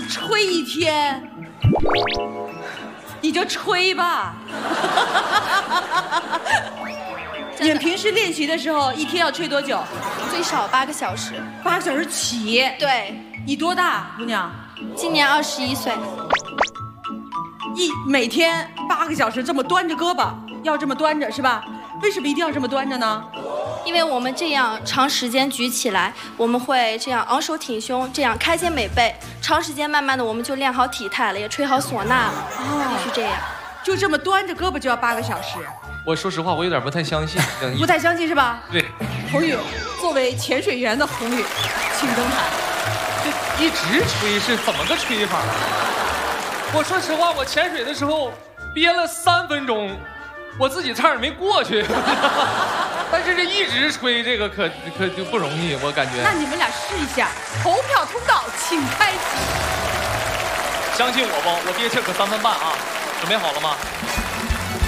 吹一天，你就吹吧。你们平时练习的时候，一天要吹多久？ 最少8个小时。 8个小时起。 对。 你多大，姑娘？ 今年21岁。 每天8个小时这么端着胳膊，要这么端着是吧？为什么一定要这么端着呢？ 因为我们这样长时间举起来，我们会这样昂首挺胸，这样开肩美背，长时间慢慢的我们就练好体态了，也吹好唢呐了。必须这样。 就这么端着胳膊就要8个小时。 我说实话，我有点不太相信。 不太相信是吧？ 对。 宏宇，作为潜水员的宏宇，请登台。 这一直吹是怎么个吹法？我说实话，我潜水的时候憋了3分钟，我自己差点没过去。但是这一直吹这个可就不容易，我感觉。 那你们俩试一下，投票通道请开启。 相信我不？我憋气可3分半啊！准备好了吗？